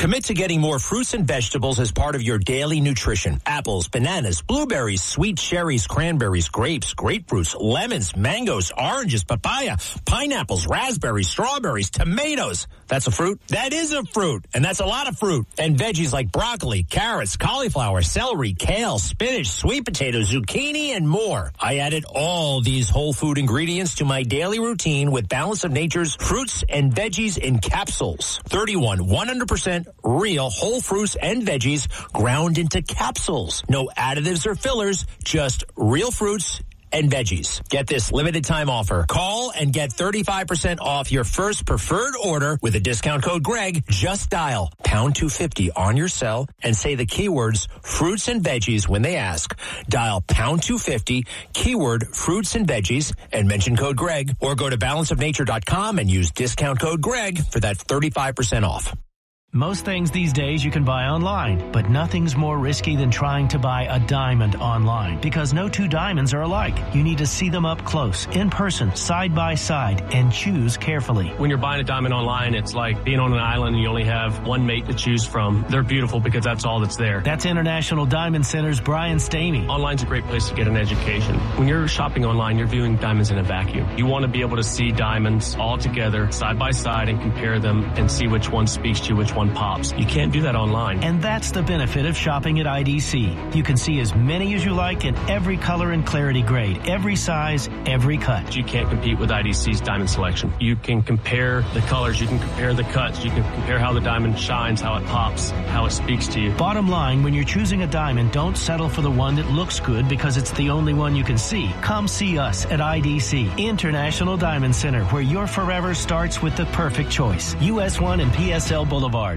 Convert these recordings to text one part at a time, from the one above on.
Commit to getting more fruits and vegetables as part of your daily nutrition. Apples, bananas, blueberries, sweet cherries, cranberries, grapes, grapefruits, lemons, mangoes, oranges, papaya, pineapples, raspberries, strawberries, tomatoes. That's a fruit? That is a fruit, and that's a lot of fruit. And veggies like broccoli, carrots, cauliflower, celery, kale, spinach, sweet potatoes, zucchini, and more. I added all these whole food ingredients to my daily routine with Balance of Nature's fruits and veggies in capsules. 31 100% real whole fruits and veggies ground into capsules. No additives or fillers, just real fruits and veggies. Get this limited time offer. Call and get 35% off your first preferred order with a discount code Greg. Just dial pound 250 on your cell and say the keywords fruits and veggies when they ask. Dial pound 250, keyword fruits and veggies, and mention code Greg, or go to balanceofnature.com and use discount code Greg for that 35% off. Most things these days you can buy online, but nothing's more risky than trying to buy a diamond online, because no two diamonds are alike. You need to see them up close, in person, side by side, and choose carefully. When you're buying a diamond online, it's like being on an island and you only have one mate to choose from. They're beautiful because that's all that's there. That's International Diamond Center's Brian Stamey. Online's a great place to get an education. When you're shopping online, you're viewing diamonds in a vacuum. You want to be able to see diamonds all together, side by side, and compare them and see which one speaks to you, which one pops. You can't do that online. And that's the benefit of shopping at IDC. You can see as many as you like in every color and clarity grade, every size, every cut. You can't compete with IDC's diamond selection. You can compare the colors, you can compare the cuts, you can compare how the diamond shines, how it pops, how it speaks to you. Bottom line, when you're choosing a diamond, don't settle for the one that looks good because it's the only one you can see. Come see us at IDC, International Diamond Center, where your forever starts with the perfect choice. US 1 and PSL Boulevard.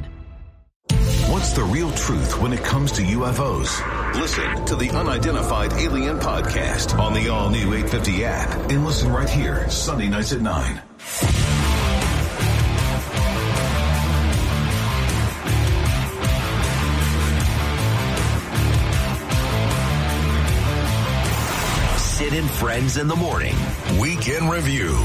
What's the real truth when it comes to UFOs? Listen to the Unidentified Alien Podcast on the all-new 850 app. And listen right here, Sunday nights at 9. Sid and Friends in the Morning. Weekend Review.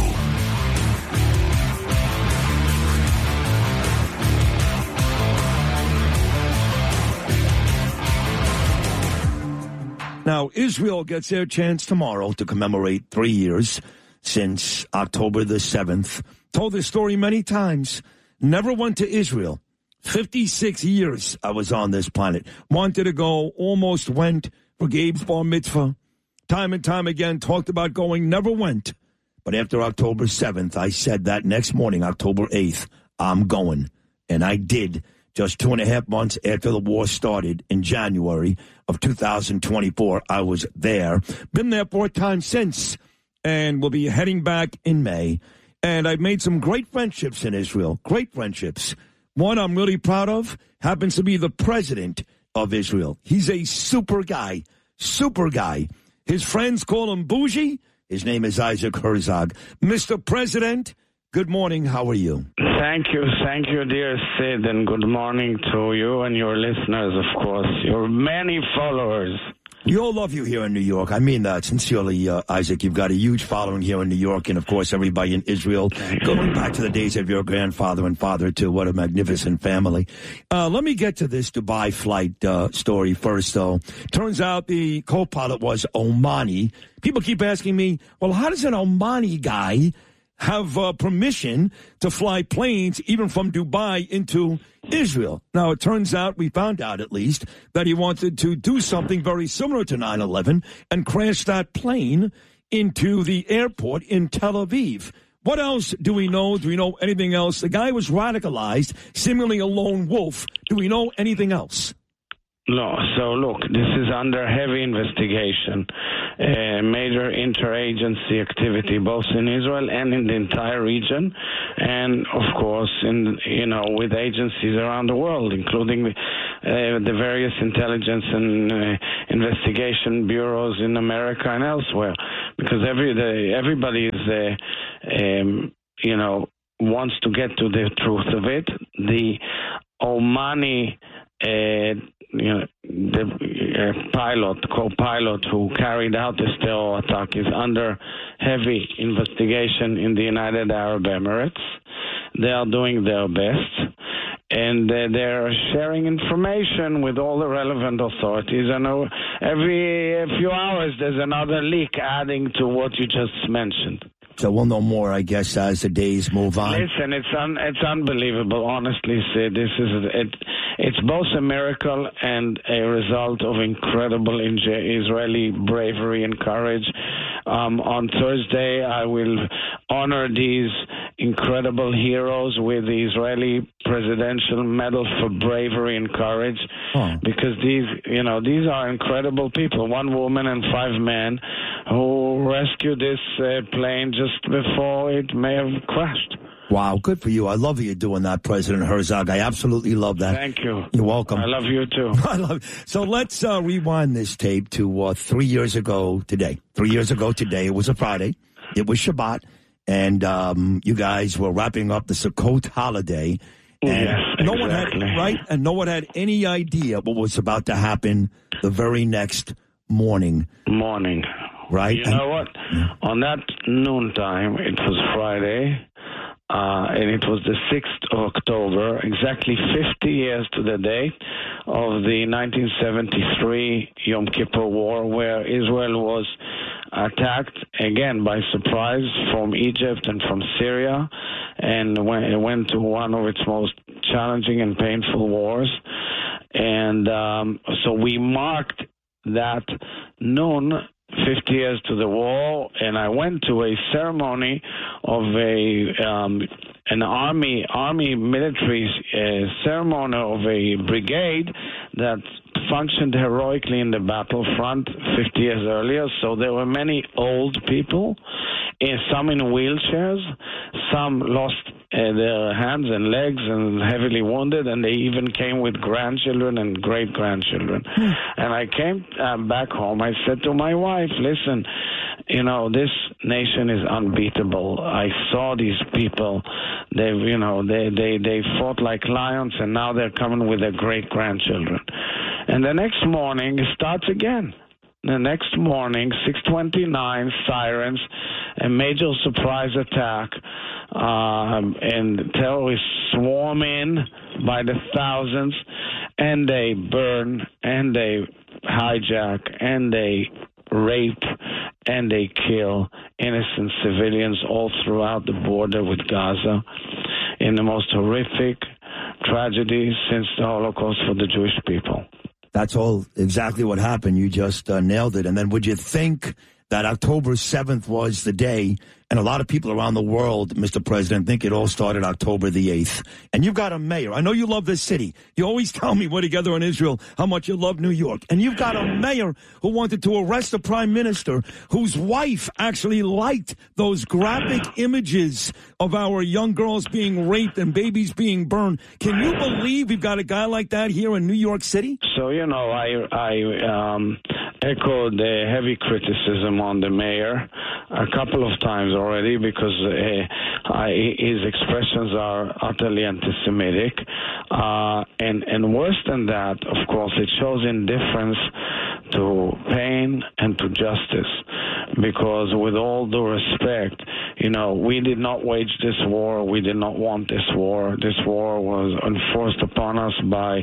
Now, Israel gets their chance tomorrow to commemorate 3 years since October the 7th. Told this story many times. Never went to Israel. 56 years I was on this planet. Wanted to go, almost went for Gabe's bar mitzvah. Time and time again, talked about going, never went. But after October 7th, I said that next morning, October 8th, I'm going. And I did. Just 2.5 months after the war started in January of 2024, I was there. Been there 4 times since, and we'll be heading back in May. And I've made some great friendships in Israel, great friendships. One I'm really proud of happens to be the president of Israel. He's a super guy, super guy. His friends call him Bougie. His name is Isaac Herzog. Mr. President, good morning. How are you? Thank you, dear Sid, and good morning to you and your listeners, of course, your many followers. We all love you here in New York. I mean that sincerely, Isaac. You've got a huge following here in New York, and, of course, everybody in Israel. Going back to the days of your grandfather and father, too. What a magnificent family. Let me get to this Dubai flight story first, though. Turns out the co-pilot was Omani. People keep asking me, well, how does an Omani guy have permission to fly planes even from Dubai into Israel? Now, it turns out, we found out at least, that he wanted to do something very similar to 9/11 and crash that plane into the airport in Tel Aviv. What else do we know? Do we know anything else? The guy was radicalized, seemingly a lone wolf. Do we know anything else? No. So, look, this is under heavy investigation, major interagency activity, both in Israel and in the entire region, and, of course, with agencies around the world, including the various intelligence and investigation bureaus in America and elsewhere, because everybody is, wants to get to the truth of it. The Omani the co-pilot who carried out this terror attack is under heavy investigation in the United Arab Emirates. They are doing their best. and they're sharing information with all the relevant authorities. And every few hours, there's another leak adding to what you just mentioned. So we'll know more, I guess, as the days move on. Listen, it's unbelievable. Honestly, Sid, it's both a miracle and a result of incredible Israeli bravery and courage. On Thursday, I will honor these incredible heroes with the Israeli Presidential Medal for Bravery and Courage, because these are incredible people. 1 woman and 5 men who rescued this plane just before it may have crashed. Wow, good for you. I love that you're doing that, President Herzog. I absolutely love that. Thank you. You're welcome. I love you, too. So let's rewind this tape to 3 years ago today. 3 years ago today, it was a Friday. It was Shabbat, and you guys were wrapping up the Sukkot holiday. And yes, exactly. No one had any idea what was about to happen the very next morning. Right? You know what? On that noontime, it was Friday, and it was the 6th of October, exactly 50 years to the day of the 1973 Yom Kippur War, where Israel was attacked again by surprise from Egypt and from Syria, and it went to one of its most challenging and painful wars. And so we marked that noon, 50 years to the war, and I went to a ceremony of an army military ceremony of a brigade that functioned heroically in the battlefront 50 years earlier. So there were many old people, some in wheelchairs, some lost their hands and legs and heavily wounded, and they even came with grandchildren and great-grandchildren. And I came back home. I said to my wife, listen, this nation is unbeatable. I saw these people. They fought like lions, and now they're coming with their great-grandchildren. And the next morning, it starts again. The next morning, 6:29, sirens, a major surprise attack, and terrorists swarm in by the thousands, and they burn, and they hijack, and they rape, and they kill innocent civilians all throughout the border with Gaza in the most horrific tragedy since the Holocaust for the Jewish people. That's all exactly what happened. You just nailed it. And then would you think that October 7th was the day? And a lot of people around the world, Mr. President, think it all started October the 8th. And you've got a mayor. I know you love this city. You always tell me we're together in Israel how much you love New York. And you've got a mayor who wanted to arrest the prime minister, whose wife actually liked those graphic images of our young girls being raped and babies being burned. Can you believe we've got a guy like that here in New York City? So, I echoed the heavy criticism on the mayor a couple of times already, because his expressions are utterly anti-Semitic. And worse than that, of course, it shows indifference to pain and to justice. Because with all due respect, we did not wage this war. We did not want this war. This war was enforced upon us by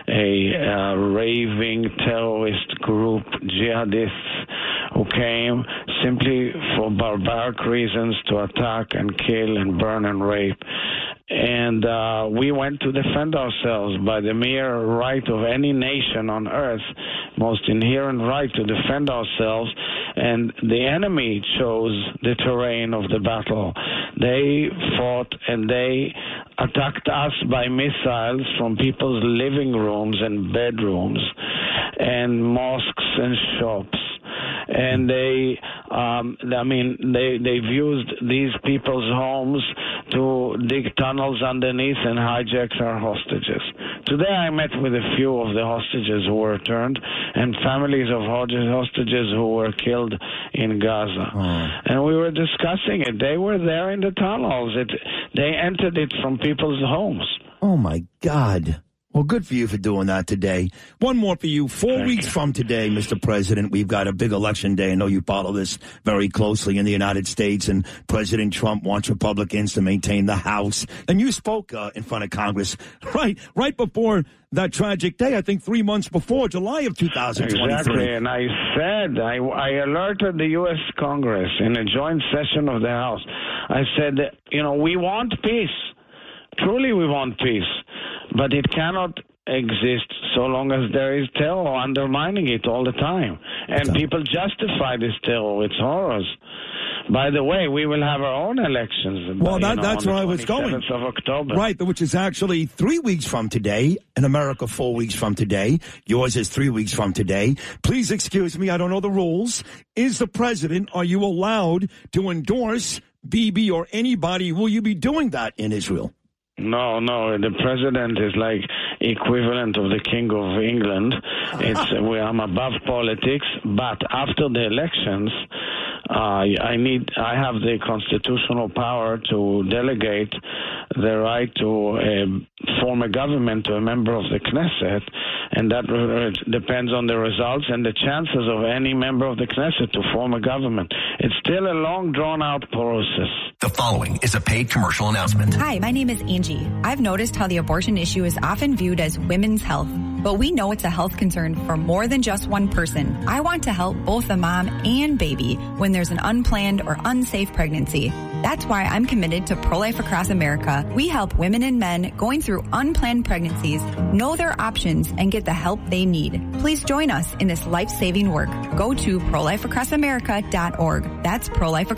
a raving terrorist group, jihadists, who came simply for barbaric reasons to attack and kill and burn and rape. And we went to defend ourselves by the mere right of any nation on earth, most inherent right to defend ourselves. And the enemy chose the terrain of the battle. They fought and they attacked us by missiles from people's living rooms and bedrooms and mosques and shops. And they've used these people's homes to dig tunnels underneath and hijack our hostages. Today I met with a few of the hostages who were returned and families of hostages who were killed in Gaza. And we were discussing it. They were there in the tunnels. They entered it from people's homes. Oh, my God. Well, good for you for doing that today. One more for you. 4 weeks from today, Mr. President, we've got a big election day. I know you follow this very closely in the United States, and President Trump wants Republicans to maintain the House. And you spoke in front of Congress right before that tragic day, I think 3 months before, July of 2023. Exactly, and I said, I alerted the U.S. Congress in a joint session of the House. I said, we want peace. Truly we want peace. But it cannot exist so long as there is terror undermining it all the time. And people justify this terror. It's horrors. By the way, we will have our own elections. Well, that's where I was going. 27th of October. Right, which is actually 3 weeks from today. In America, 4 weeks from today. Yours is 3 weeks from today. Please excuse me, I don't know the rules. Is the president, are you allowed to endorse Bibi or anybody? Will you be doing that in Israel? No, the president is like equivalent of the King of England. I'm above politics, but after the elections, I have the constitutional power to delegate the right to form a government to a member of the Knesset, and that depends on the results and the chances of any member of the Knesset to form a government. It's still a long, drawn-out process. The following is a paid commercial announcement. Hi, my name is Angie. I've noticed how the abortion issue is often viewed as women's health, but we know it's a health concern for more than just one person. I want to help both the mom and baby when there's an unplanned or unsafe pregnancy. That's why I'm committed to Pro-Life Across America. We help women and men going through unplanned pregnancies know their options and get the help they need. Please join us in this life-saving work. Go to prolifeacrossamerica.org. That's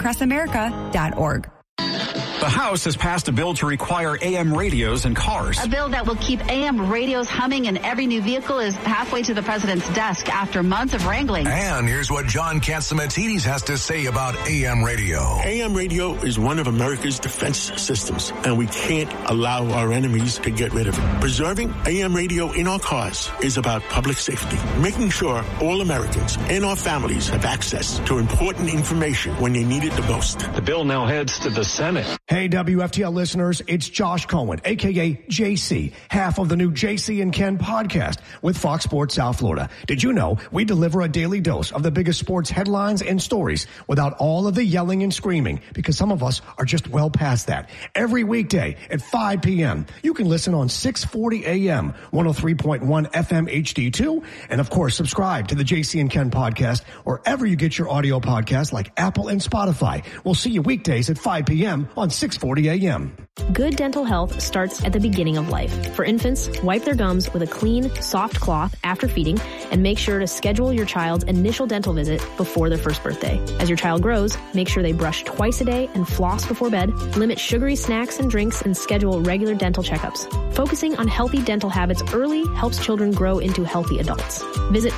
prolifeacrossamerica.org. The House has passed a bill to require AM radios in cars. A bill that will keep AM radios humming in every new vehicle is halfway to the president's desk after months of wrangling. And here's what John Catsimatidis has to say about AM radio. AM radio is one of America's defense systems, and we can't allow our enemies to get rid of it. Preserving AM radio in our cars is about public safety, making sure all Americans and our families have access to important information when they need it the most. The bill now heads to the Senate. Hey, WFTL listeners, it's Josh Cohen, a.k.a. JC, half of the new JC and Ken podcast with Fox Sports South Florida. Did you know we deliver a daily dose of the biggest sports headlines and stories without all of the yelling and screaming? Because some of us are just well past that. Every weekday at 5 p.m., you can listen on 640 a.m., 103.1 FM HD2, and of course, subscribe to the JC and Ken podcast wherever you get your audio podcasts like Apple and Spotify. We'll see you weekdays at 5 p.m. on 640 a.m. Good dental health starts at the beginning of life. For infants, wipe their gums with a clean, soft cloth after feeding, and make sure to schedule your child's initial dental visit before their first birthday. As your child grows, make sure they brush twice a day and floss before bed, limit sugary snacks and drinks, and schedule regular dental checkups. Focusing on healthy dental habits early helps children grow into healthy adults. Visit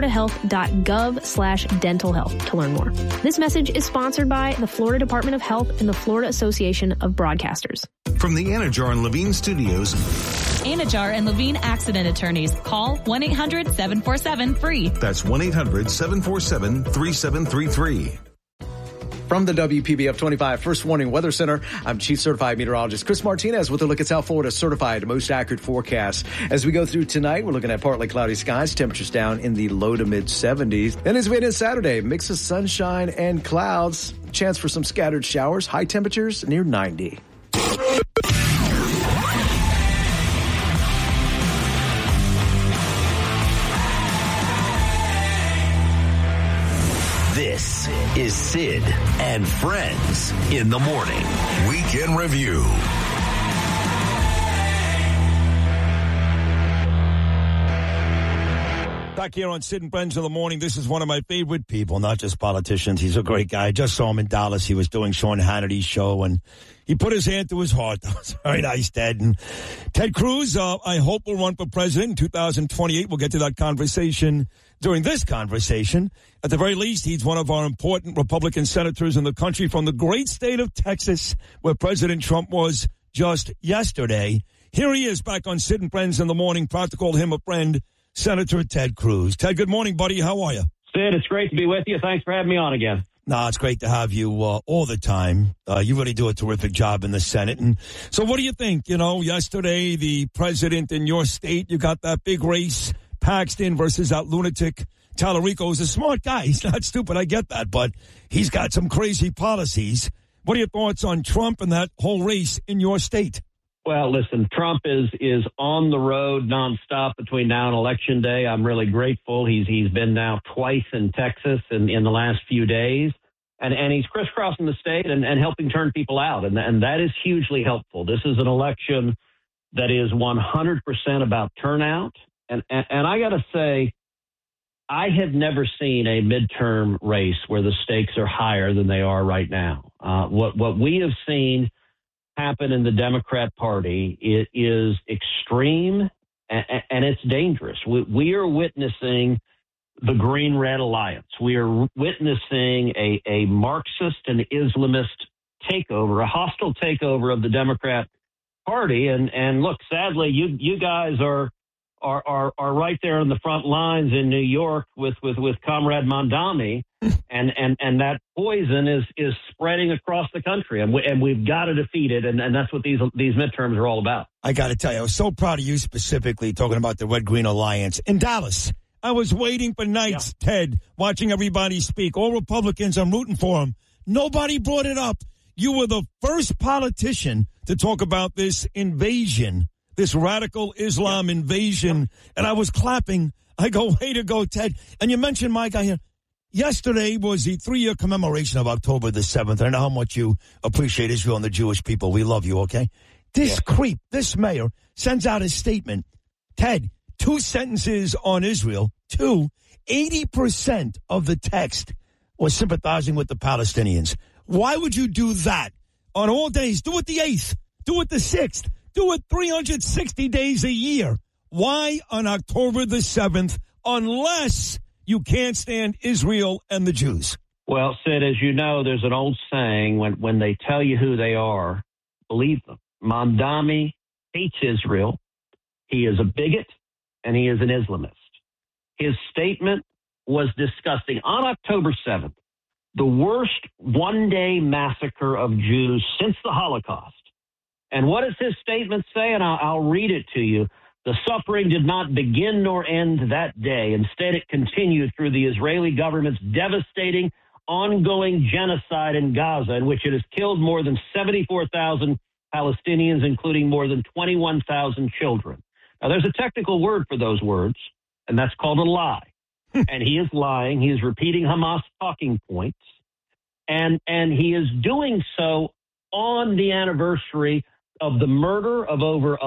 floridahealth.gov/dental health to learn more. This message is sponsored by the Florida Department of Health and the Florida Association of Broadcasters. From the Anajar and Levine Studios. Anajar and Levine Accident Attorneys. Call 1-800-747-FREE. That's 1-800-747-3733. From the WPBF 25 First Warning Weather Center, I'm Chief Certified Meteorologist Chris Martinez with a look at South Florida's certified most accurate forecast. As we go through tonight, we're looking at partly cloudy skies, temperatures down in the low to mid 70s. Then as we head into Saturday, mix of sunshine and clouds, chance for some scattered showers, high temperatures near 90. This is Sid and Friends in the Morning. Weekend Review. Back here on Sid and Friends in the Morning, this is one of my favorite people, not just politicians. He's a great guy. I just saw him in Dallas. He was doing Sean Hannity's show, and he put his hand to his heart. That was very nice, Ted. And Ted Cruz, I hope, will run for president in 2028. We'll get to that conversation during this conversation. At the very least, he's one of our important Republican senators in the country from the great state of Texas, where President Trump was just yesterday. Here he is back on Sid and Friends in the Morning. Proud to call him a friend, Senator Ted Cruz. Ted, good morning, buddy. How are you? Sid, it's great to be with you. Thanks for having me on again. No, it's great to have you all the time. You really do a terrific job in the Senate. And so what do you think? You know, yesterday, the president in your state, you got that big race, Paxton versus that lunatic. Tallarico is a smart guy. He's not stupid. I get that. But he's got some crazy policies. What are your thoughts on Trump and that whole race in your state? Well, listen, Trump is on the road nonstop between now and Election Day. I'm really grateful. He's been now twice in Texas in the last few days, and he's crisscrossing the state and helping turn people out, and that is hugely helpful. This is an election that is 100% about turnout, and I got to say, I have never seen a midterm race where the stakes are higher than they are right now. What we have seen happen in the Democrat Party is extreme and it's dangerous. We are witnessing the Green-Red Alliance. We are witnessing a Marxist and Islamist takeover, a hostile takeover of the Democrat Party. And look, sadly, you guys are right there in the front lines in New York with Comrade Mamdani, and that poison is spreading across the country, and we've got to defeat it, and that's what these midterms are all about. I got to tell you, I was so proud of you specifically talking about the Red-Green Alliance in Dallas. I was waiting for nights, Ted, watching everybody speak. All Republicans, I'm rooting for them. Nobody brought it up. You were the first politician to talk about this invasion, this radical Islam invasion, and I was clapping. I go, way to go, Ted. And you mentioned my guy here. Yesterday was the 3-year commemoration of October the 7th. I know how much you appreciate Israel and the Jewish people. We love you, okay? This creep, this mayor, sends out a statement. Ted, 2 sentences on Israel. 80% of the text was sympathizing with the Palestinians. Why would you do that on all days? Do it the 8th. Do it the 6th. Do it 360 days a year. Why on October the 7th, unless you can't stand Israel and the Jews? Well, Sid, as you know, there's an old saying, when they tell you who they are, believe them. Mamdani hates Israel. He is a bigot, and he is an Islamist. His statement was disgusting. On October 7th, the worst one-day massacre of Jews since the Holocaust. And what does his statement say? And I'll read it to you. The suffering did not begin nor end that day. Instead, it continued through the Israeli government's devastating, ongoing genocide in Gaza, in which it has killed more than 74,000 Palestinians, including more than 21,000 children. Now, there's a technical word for those words, and that's called a lie. And he is lying. He is repeating Hamas talking points, and he is doing so on the anniversary of the murder of over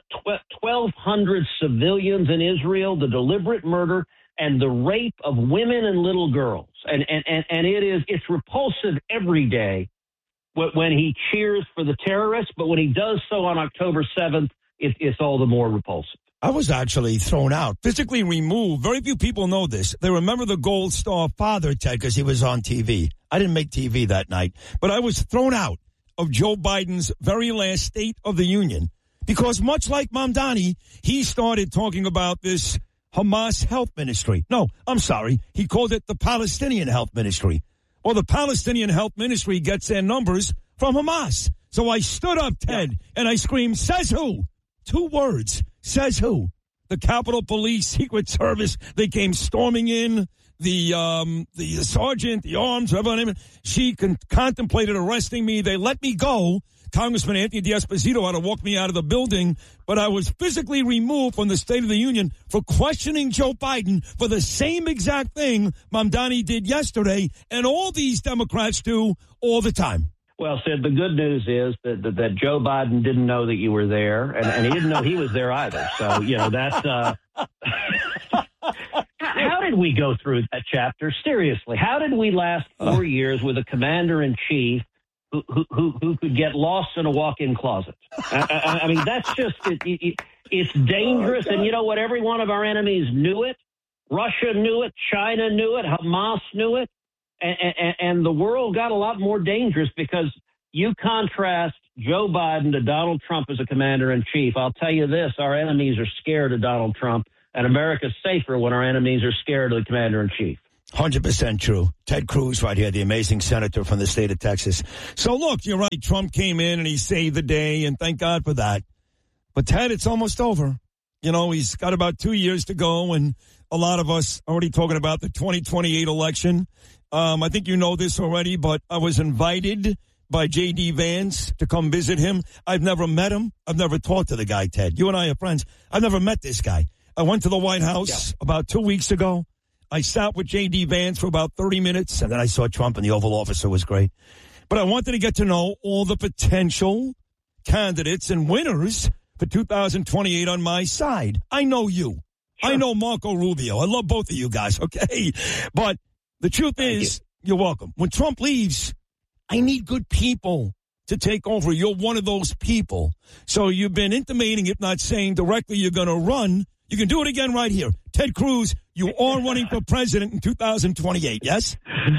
1,200 civilians in Israel, the deliberate murder and the rape of women and little girls. And it's repulsive every day when he cheers for the terrorists, but when he does so on October 7th, it's all the more repulsive. I was actually thrown out, physically removed. Very few people know this. They remember the Gold Star father, Ted, because he was on TV. I didn't make TV that night, but I was thrown out of Joe Biden's very last State of the Union because, much like Mamdani, he started talking about this Hamas health ministry. No, I'm sorry. He called it the Palestinian health ministry. Well, the Palestinian health ministry gets their numbers from Hamas. So I stood up, Ted, and I screamed, says who? 2 words. Says who? The Capitol Police, Secret Service. They came storming in. The sergeant, the arms, whatever her name is, she contemplated arresting me. They let me go. Congressman Anthony D'Esposito had to walk me out of the building, but I was physically removed from the State of the Union for questioning Joe Biden for the same exact thing Mamdani did yesterday, and all these Democrats do all the time. Well, Sid, the good news is that Joe Biden didn't know that you were there, and he didn't know he was there either. So, you know, that's... How did we go through that chapter? Seriously, how did we last 4 years with a commander-in-chief who could get lost in a walk-in closet? I mean, that's just, it's dangerous. And you know what? Every one of our enemies knew it. Russia knew it. China knew it. Hamas knew it. And the world got a lot more dangerous because you contrast Joe Biden to Donald Trump as a commander-in-chief. I'll tell you this, our enemies are scared of Donald Trump, and America's safer when our enemies are scared of the commander-in-chief. 100% true. Ted Cruz right here, the amazing senator from the state of Texas. So, look, you're right. Trump came in and he saved the day, and thank God for that. But, Ted, it's almost over. You know, he's got about 2 years to go, and a lot of us already talking about the 2028 election. I think you know this already, but I was invited by J.D. Vance to come visit him. I've never met him. I've never talked to the guy, Ted. You and I are friends. I've never met this guy. I went to the White House about 2 weeks ago. I sat with J.D. Vance for about 30 minutes, and then I saw Trump in the Oval Office. It was great. But I wanted to get to know all the potential candidates and winners for 2028 on my side. I know you. Sure. I know Marco Rubio. I love both of you guys, okay? But the truth is, you're welcome. When Trump leaves, I need good people to take over. You're one of those people. So you've been intimating, if not saying directly, you're going to run. You can do it again right here. Ted Cruz, you are running for president in 2028, yes?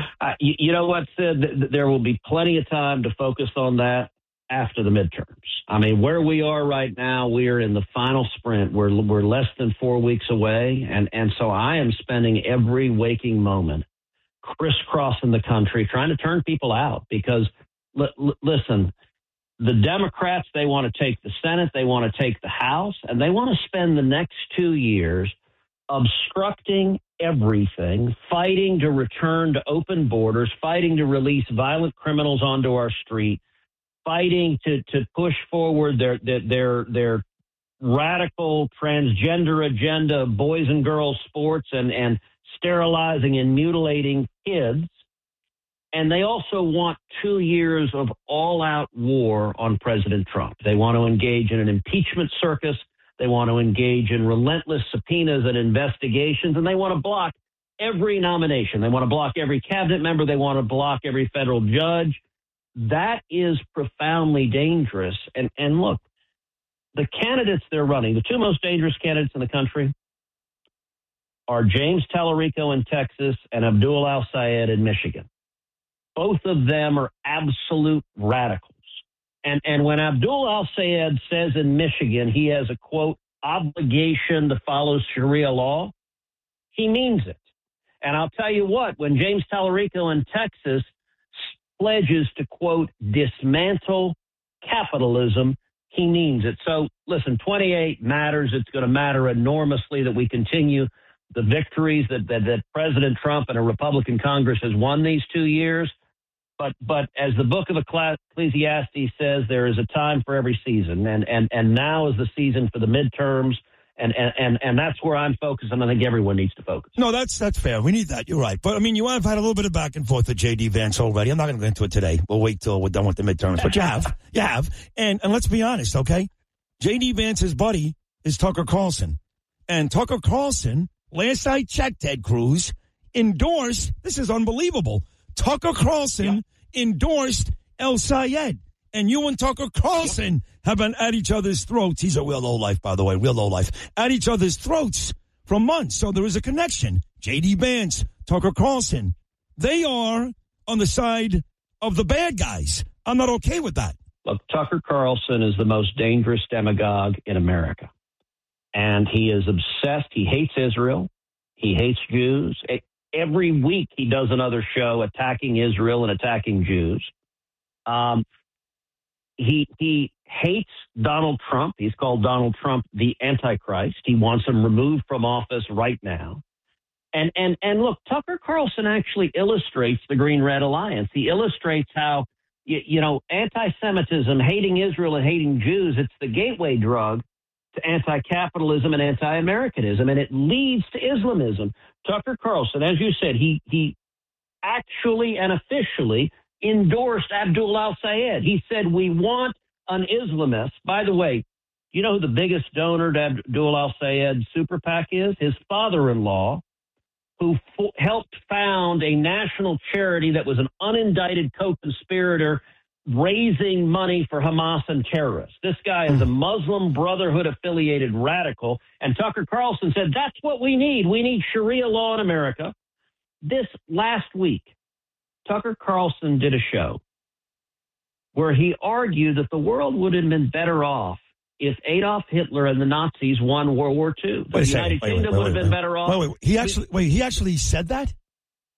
You know what, Sid? There will be plenty of time to focus on that after the midterms. I mean, where we are right now, we are in the final sprint. We're less than 4 weeks away, and so I am spending every waking moment crisscrossing the country trying to turn people out because, listen, the Democrats, they want to take the Senate, they want to take the House, and they want to spend the next 2 years obstructing everything, fighting to return to open borders, fighting to release violent criminals onto our street, fighting to push forward their radical transgender agenda of boys and girls sports and sterilizing and mutilating kids. And they also want 2 years of all-out war on President Trump. They want to engage in an impeachment circus. They want to engage in relentless subpoenas and investigations. And they want to block every nomination. They want to block every cabinet member. They want to block every federal judge. That is profoundly dangerous. And look, the candidates they're running, the two most dangerous candidates in the country are James Tallarico in Texas and Abdul al-Sayed in Michigan. Both of them are absolute radicals. And when Abdul al-Sayed says in Michigan he has a, quote, obligation to follow Sharia law, he means it. And I'll tell you what, when James Tallarico in Texas pledges to, quote, dismantle capitalism, he means it. So, listen, 28 matters. It's going to matter enormously that we continue the victories that President Trump and a Republican Congress has won these 2 years. But as the book of Ecclesiastes says, there is a time for every season, and now is the season for the midterms, and that's where I'm focused, and I think everyone needs to focus. No, that's fair. We need that. You're right. But, I mean, you have had a little bit of back and forth with J.D. Vance already. I'm not going to go into it today. We'll wait till we're done with the midterms. But you have. You have. And let's be honest, okay? J.D. Vance's buddy is Tucker Carlson. And Tucker Carlson, last I checked, Ted Cruz, endorsed, this is unbelievable, Tucker Carlson endorsed al-Sayed. And you and Tucker Carlson have been at each other's throats. He's a real lowlife, by the way, real lowlife. At each other's throats for months. So there is a connection. J.D. Vance, Tucker Carlson, they are on the side of the bad guys. I'm not okay with that. Look, Tucker Carlson is the most dangerous demagogue in America. And he is obsessed. He hates Israel. He hates Jews. Every week he does another show attacking Israel and attacking Jews. He hates Donald Trump. He's called Donald Trump the Antichrist. He wants him removed from office right now. And look, Tucker Carlson actually illustrates the Green-Red Alliance. He illustrates how, anti-Semitism, hating Israel and hating Jews, it's the gateway drug to anti-capitalism and anti-Americanism, and it leads to Islamism. Tucker Carlson, as you said, he actually and officially endorsed Abdul al-Sayed. He said, we want an Islamist. By the way, you know who the biggest donor to Abdul al-Sayed super PAC is? His father-in-law, who helped found a national charity that was an unindicted co-conspirator raising money for Hamas and terrorists. This guy is a Muslim Brotherhood-affiliated radical, and Tucker Carlson said, that's what we need. We need Sharia law in America. This last week, Tucker Carlson did a show where he argued that the world would have been better off if Adolf Hitler and the Nazis won World War II. The United Kingdom would have been better off. He actually said that?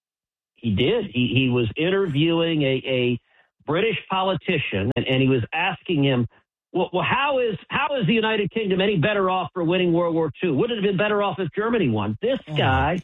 He did. He was interviewing a British politician, and he was asking him, well, how is the United Kingdom any better off for winning World War II? Would it have been better off if Germany won? This guy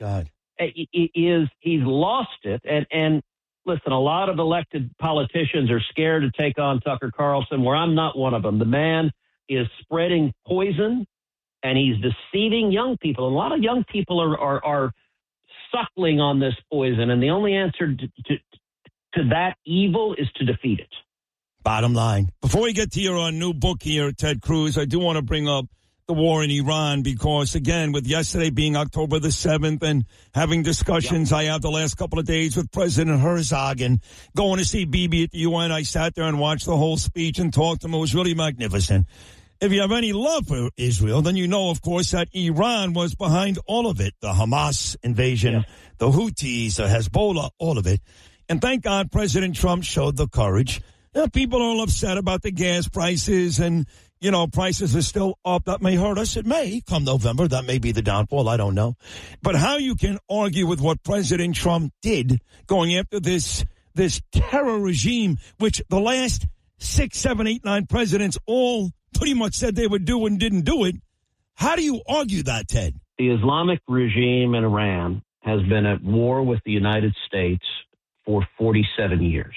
he's lost it. And listen, a lot of elected politicians are scared to take on Tucker Carlson, where I'm not one of them. The man is spreading poison, and he's deceiving young people. And a lot of young people are suckling on this poison, and the only answer to that evil is to defeat it. Bottom line. Before we get to your new book here, Ted Cruz, I do want to bring up the war in Iran because, again, with yesterday being October the 7th and having discussions I have the last couple of days with President Herzog and going to see Bibi at the UN, I sat there and watched the whole speech and talked to him. It was really magnificent. If you have any love for Israel, then you know, of course, that Iran was behind all of it. The Hamas invasion, the Houthis, the Hezbollah, all of it. And thank God President Trump showed the courage. You know, people are all upset about the gas prices and, you know, prices are still up. That may hurt us. It may come November. That may be the downfall. I don't know. But how you can argue with what President Trump did going after this terror regime, which the last 6, 7, 8, 9 presidents all pretty much said they would do and didn't do it. How do you argue that, Ted? The Islamic regime in Iran has been at war with the United States for 47 years.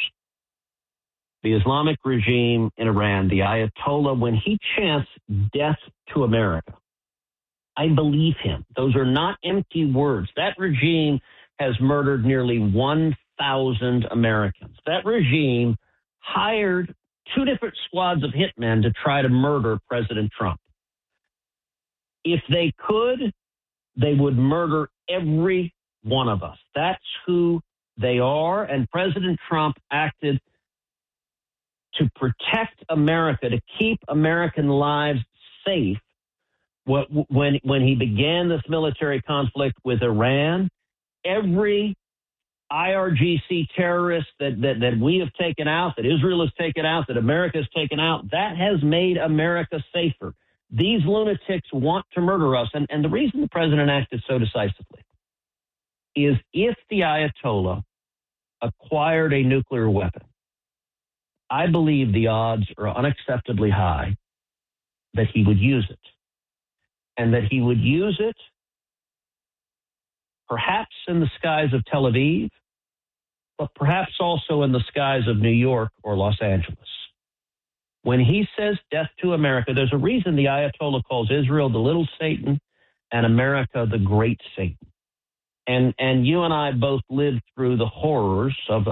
The Islamic regime in Iran, the Ayatollah, when he chants death to America, I believe him. Those are not empty words. That regime has murdered nearly 1,000 Americans. That regime hired 2 different squads of hitmen to try to murder President Trump. If they could, they would murder every one of us. That's who they are. And President Trump acted to protect America, to keep American lives safe. When he began this military conflict with Iran, every IRGC terrorist that we have taken out, that Israel has taken out, that America has taken out, that has made America safer. These lunatics want to murder us. And the reason the president acted so decisively is if the Ayatollah acquired a nuclear weapon, I believe the odds are unacceptably high that he would use it. And that he would use it perhaps in the skies of Tel Aviv, but perhaps also in the skies of New York or Los Angeles. When he says death to America, there's a reason the Ayatollah calls Israel the little Satan and America the great Satan. And you and I both lived through the horrors of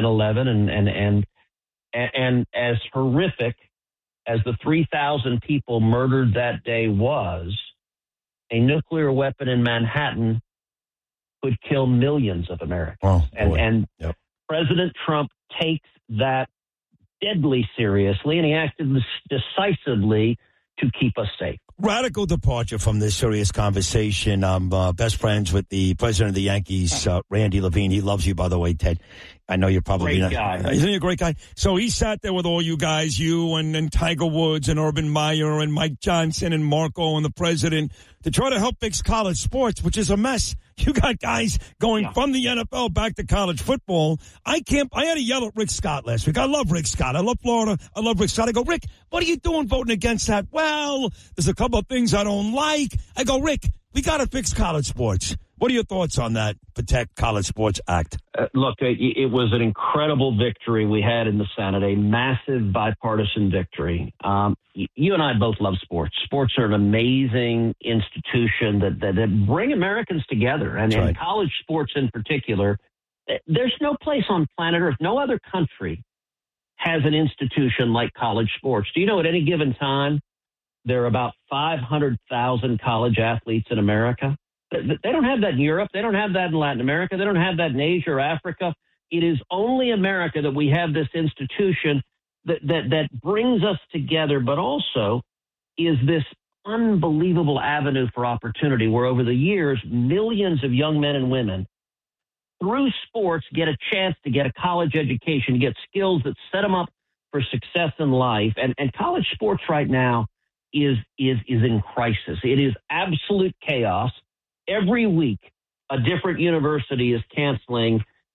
9/11 and as horrific as the 3,000 people murdered that day was, a nuclear weapon in Manhattan could kill millions of Americans. And President Trump takes that deadly seriously, and he acted decisively to keep us safe. Radical departure from this serious conversation. I'm best friends with the president of the Yankees, Randy Levine. He loves you, by the way, Ted. I know you're probably great guy. Isn't he a great guy? So he sat there with all you guys, you and Tiger Woods and Urban Meyer and Mike Johnson and Marco and the president to try to help fix college sports, which is a mess. You got guys going from the NFL back to college football. I had to yell at Rick Scott last week. I love Rick Scott. I love Florida. I love Rick Scott. I go, Rick, what are you doing voting against that? Well, there's a couple of things I don't like. I go, Rick, we got to fix college sports. What are your thoughts on that Protect College Sports Act? Look, it was an incredible victory we had in the Senate, a massive bipartisan victory. You and I both love sports. Sports are an amazing institution that bring Americans together, and college sports in particular. There's no place on planet Earth, no other country has an institution like college sports. Do you know at any given time there are about 500,000 college athletes in America? They don't have that in Europe. They don't have that in Latin America. They don't have that in Asia or Africa. It is only America that we have this institution that brings us together, but also is this unbelievable avenue for opportunity where over the years, millions of young men and women through sports get a chance to get a college education, get skills that set them up for success in life. And college sports right now is in crisis. It is absolute chaos. Every week, a different university is canceling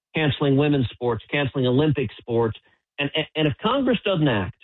canceling women's sports, canceling Olympic sports. And if Congress doesn't act,